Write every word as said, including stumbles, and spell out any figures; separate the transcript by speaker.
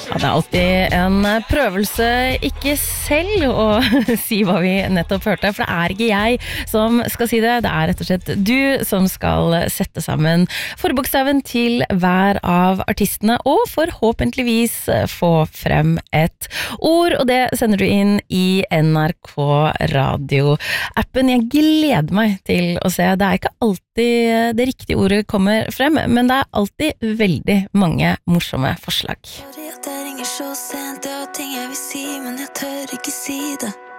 Speaker 1: Ja, det er alltid en prøvelse, ikke selv å si hva vi nettopp hørte, for det er ikke jeg som skal si det, det er rett og slett du som skal sette sammen forbokstaven til hver av artistene, og forhåpentligvis få frem et ord, og det sender du inn i N R K Radio-appen. Jeg gleder meg til å se, det er ikke alltid det riktige ordet kommer frem, men det er alltid veldig mange morsomme forslag.
Speaker 2: Det ringer så sent, det er ting jeg vil si, men jeg tør ikke si det.